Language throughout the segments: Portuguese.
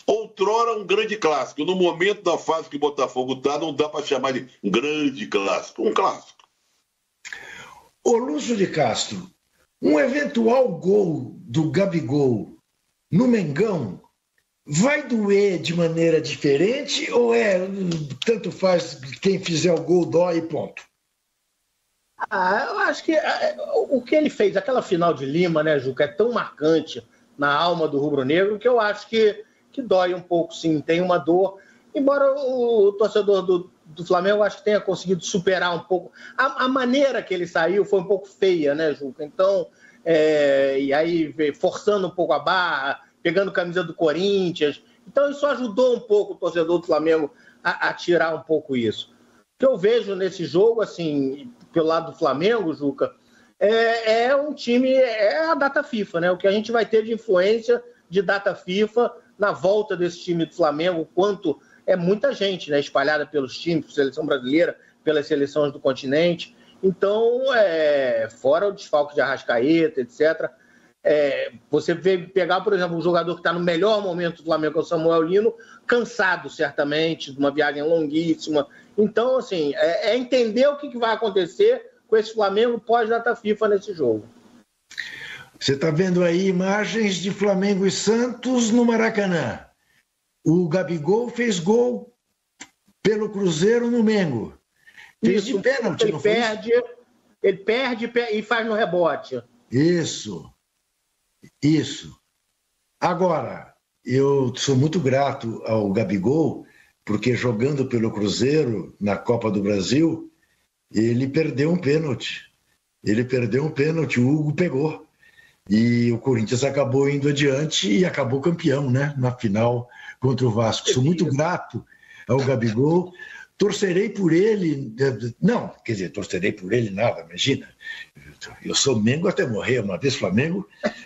outrora um grande clássico. No momento da fase que o Botafogo está, não dá para chamar de grande clássico. Um clássico. Ô Lúcio de Castro, um eventual gol do Gabigol no Mengão vai doer de maneira diferente ou tanto faz quem fizer o gol dói e ponto? Eu acho que o que ele fez, aquela final de Lima, né, Juca, é tão marcante na alma do rubro-negro que eu acho que dói um pouco, sim, tem uma dor. Embora o torcedor do Flamengo, acho que tenha conseguido superar um pouco. A maneira que ele saiu foi um pouco feia, né, Juca? Então, e aí forçando um pouco a barra, pegando camisa do Corinthians. Então, isso ajudou um pouco o torcedor do Flamengo a tirar um pouco isso. O que eu vejo nesse jogo, assim, pelo lado do Flamengo, Juca, é um time, é a data FIFA, né? O que a gente vai ter de influência de data FIFA na volta desse time do Flamengo, quanto é muita gente, né? Espalhada pelos times, seleção brasileira, pelas seleções do continente. Então, fora o desfalque de Arrascaeta, etc., você pegar, por exemplo, um jogador que está no melhor momento do Flamengo, que é o Samuel Lino, cansado, certamente, de uma viagem longuíssima. Então, assim, entender o que vai acontecer com esse Flamengo pós-data FIFA nesse jogo. Você está vendo aí imagens de Flamengo e Santos no Maracanã. O Gabigol fez gol pelo Cruzeiro no Mengo. Fez de pênalti, não foi? Ele perde e faz no rebote. Isso. Agora, eu sou muito grato ao Gabigol, porque jogando pelo Cruzeiro na Copa do Brasil, ele perdeu um pênalti. O Hugo pegou. E o Corinthians acabou indo adiante e acabou campeão, né? Na final contra o Vasco. Sou muito grato ao Gabigol. Torcerei por ele. Não, quer dizer, torcerei por ele nada, imagina. Eu sou Mengo até morrer, uma vez Flamengo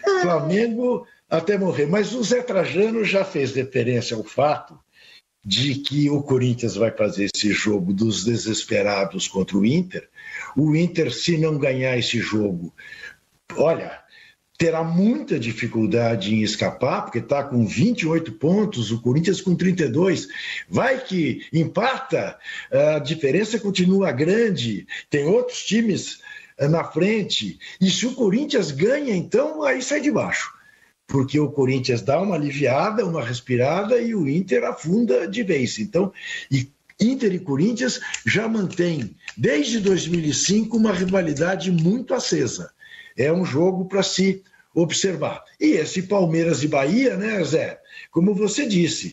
até morrer. Mas o Zé Trajano já fez referência ao fato de que o Corinthians vai fazer esse jogo dos desesperados contra o Inter. O Inter, se não ganhar esse jogo, olha, terá muita dificuldade em escapar, porque está com 28 pontos, o Corinthians com 32. Vai que empata, a diferença continua grande, tem outros times na frente. E se o Corinthians ganha, então, aí sai de baixo. Porque o Corinthians dá uma aliviada, uma respirada, e o Inter afunda de vez. Então, Inter e Corinthians já mantêm, desde 2005, uma rivalidade muito acesa. É um jogo para se observar. E esse Palmeiras e Bahia, né, Zé? Como você disse,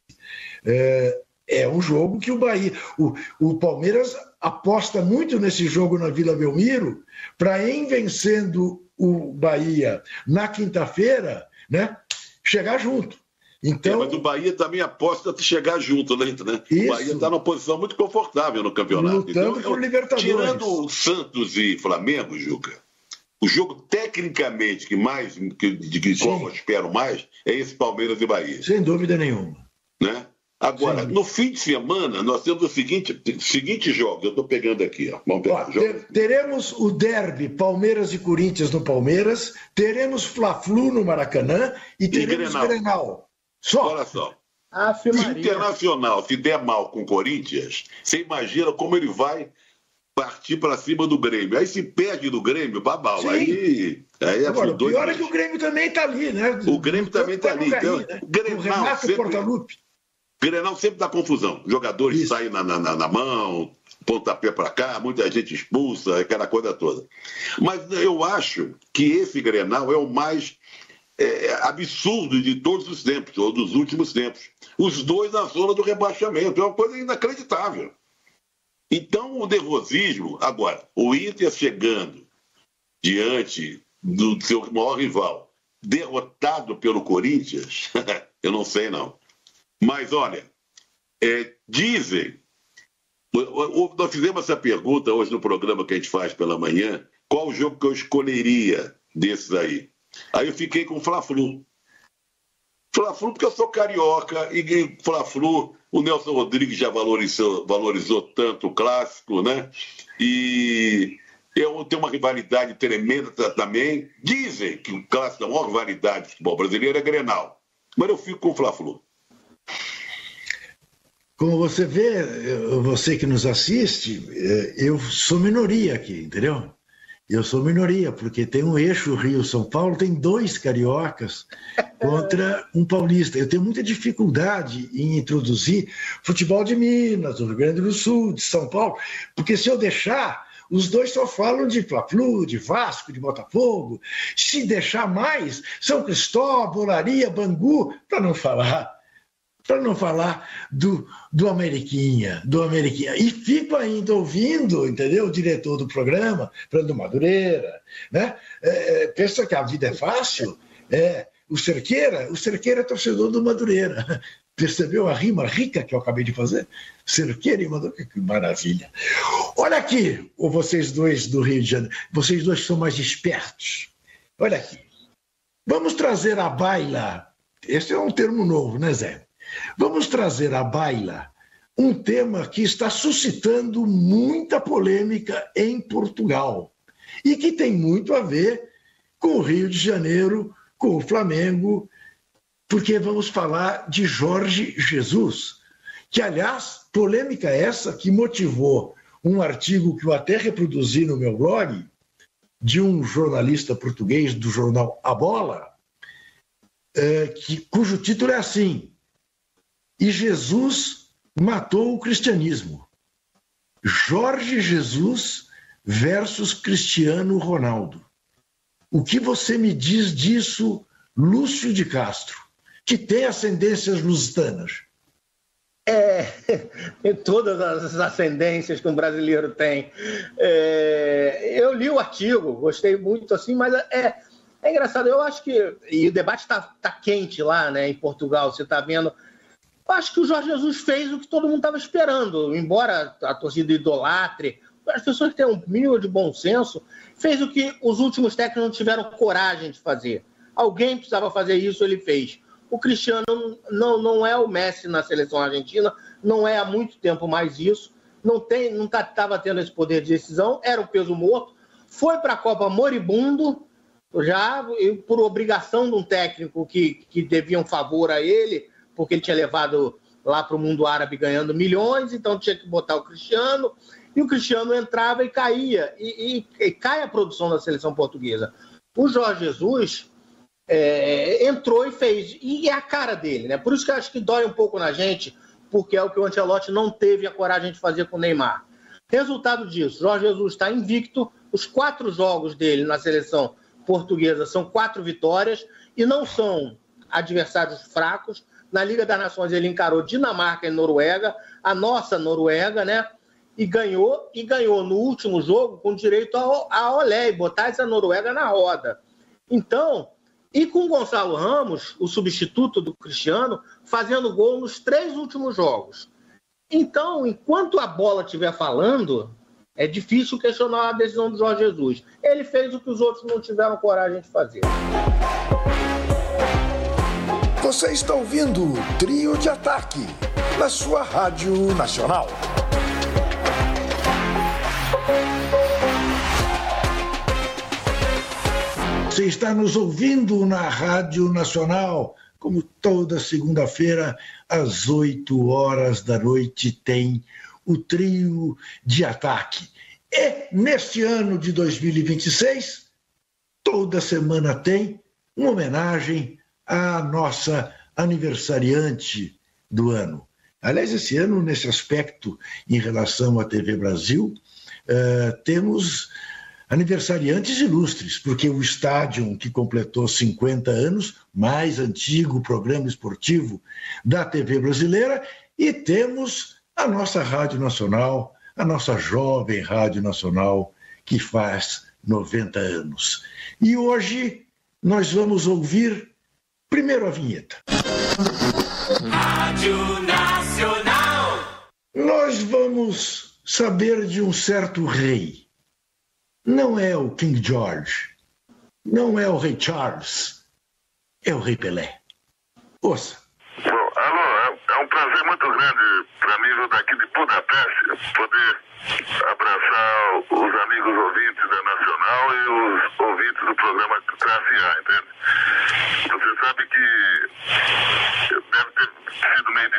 é um jogo que o Bahia... O Palmeiras aposta muito nesse jogo na Vila Belmiro para, em vencendo o Bahia na quinta-feira, né, chegar junto. Então, mas o Bahia também aposta de chegar junto, né? Isso. O Bahia está numa posição muito confortável no campeonato. Lutando por Libertadores. Tirando Santos e Flamengo, Juca, o jogo tecnicamente que eu espero mais é esse Palmeiras e Bahia. Sem dúvida nenhuma. Né? Agora, no fim de semana, nós temos o seguinte jogo. Eu estou pegando aqui. Ó. Vamos pegar. Teremos o derby Palmeiras e Corinthians no Palmeiras, teremos Fla-Flu no Maracanã e teremos Grenal. Só. Olha só. Internacional, se der mal com o Corinthians, você imagina como ele vai partir para cima do Grêmio. Aí se perde do Grêmio, babau. Aí agora, o pior é que o Grêmio também está ali, né? O Grêmio também está ali. Então, né? O Renato Portaluppi. Grenal sempre dá confusão. Jogadores saem na mão, pontapé para cá, muita gente expulsa, aquela coisa toda. Mas eu acho que esse Grenal é o mais absurdo de todos os tempos, ou dos últimos tempos. Os dois na zona do rebaixamento. É uma coisa inacreditável. Então, o nervosismo... Agora, o Inter chegando diante do seu maior rival, derrotado pelo Corinthians, eu não sei, não. Mas, olha, dizem... Nós fizemos essa pergunta hoje no programa que a gente faz pela manhã, qual o jogo que eu escolheria desses aí? Aí eu fiquei com o Fla-Flu. Fla-Flu porque eu sou carioca, e Fla-Flu, o Nelson Rodrigues já valorizou tanto o clássico, né? E eu tenho uma rivalidade tremenda também. Dizem que o clássico, a maior rivalidade do futebol brasileiro é Grenal. Mas eu fico com o Fla-Flu. como você vê, você que nos assiste, eu sou minoria aqui, entendeu? Eu sou minoria, porque tem um eixo Rio-São Paulo, tem 2 cariocas contra um paulista. Eu tenho muita dificuldade em introduzir futebol de Minas, do Rio Grande do Sul, de São Paulo, porque se eu deixar, os 2 só falam de Fla-Flu, de Vasco, de Botafogo. Se deixar mais, São Cristóvão, Olaria, Bangu, para não falar do Ameriquinha. E fico ainda ouvindo, entendeu? O diretor do programa, Fernando Madureira, né? Pensa que a vida é fácil? O Cerqueira é torcedor do Madureira. Percebeu a rima rica que eu acabei de fazer? Cerqueira e Madureira, que maravilha. Olha aqui, vocês 2 do Rio de Janeiro, vocês 2 são mais espertos. Olha aqui. Vamos trazer à baila, esse é um termo novo, né, Zé? Vamos trazer à baila um tema que está suscitando muita polêmica em Portugal e que tem muito a ver com o Rio de Janeiro, com o Flamengo, porque vamos falar de Jorge Jesus, que, aliás, polêmica essa que motivou um artigo que eu até reproduzi no meu blog, de um jornalista português do jornal A Bola, cujo título é assim: E Jesus matou o cristianismo. Jorge Jesus versus Cristiano Ronaldo. O que você me diz disso, Lúcio de Castro, que tem ascendências lusitanas? Tem todas as ascendências que um brasileiro tem. Eu li o artigo, gostei muito, assim, mas é engraçado. Eu acho que... E o debate está quente lá, né, em Portugal, você está vendo... Eu acho que o Jorge Jesus fez o que todo mundo estava esperando, embora a torcida idolatre, as pessoas que têm um mínimo de bom senso, fez o que os últimos técnicos não tiveram coragem de fazer. Alguém precisava fazer isso, ele fez. O Cristiano não é o Messi na seleção argentina, não é há muito tempo mais isso, não estava tendo esse poder de decisão, era o peso morto, foi para a Copa moribundo, já por obrigação de um técnico que devia um favor a ele, porque ele tinha levado lá para o mundo árabe ganhando milhões, então tinha que botar o Cristiano, e o Cristiano entrava e caía, e cai a produção da seleção portuguesa. O Jorge Jesus entrou e fez, e é a cara dele, né? Por isso que eu acho que dói um pouco na gente, porque é o que o Ancelotti não teve a coragem de fazer com o Neymar. Resultado disso, Jorge Jesus está invicto, os 4 jogos dele na seleção portuguesa são 4 vitórias, e não são adversários fracos. Na Liga das Nações ele encarou Dinamarca e Noruega, a nossa Noruega, né? E ganhou no último jogo com direito a olé e botar essa Noruega na roda. Então, e com o Gonçalo Ramos, o substituto do Cristiano, fazendo gol nos 3 últimos jogos. Então, enquanto a bola estiver falando, é difícil questionar a decisão do Jorge Jesus. Ele fez o que os outros não tiveram coragem de fazer. Você está ouvindo o Trio de Ataque, na sua Rádio Nacional. Você está nos ouvindo na Rádio Nacional, como toda segunda-feira, às 8 da noite, tem o Trio de Ataque. E neste ano de 2026, toda semana tem uma homenagem a nossa aniversariante do ano. Aliás, esse ano, nesse aspecto, em relação à TV Brasil, temos aniversariantes ilustres, porque o Estádio, que completou 50 anos, mais antigo programa esportivo da TV brasileira, e temos a nossa Rádio Nacional, a nossa jovem Rádio Nacional, que faz 90 anos. E hoje nós vamos ouvir primeiro a vinheta. Rádio Nacional. Nós vamos saber de um certo rei. Não é o King George, não é o rei Charles, é o rei Pelé. Ouça. Alô, é um prazer muito grande para mim, daqui de Budapeste, poder abraçar os amigos ouvintes da Nacional e os ouvintes do programa Classe A, entende? Você sabe que deve ter sido meio